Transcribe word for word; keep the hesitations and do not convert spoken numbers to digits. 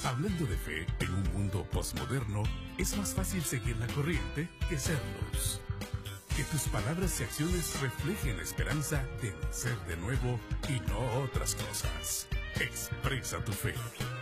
Hablando de fe en un mundo posmoderno, es más fácil seguir la corriente que ser luz. Que tus palabras y acciones reflejen la esperanza de nacer de nuevo y no otras cosas. Expresa tu fe.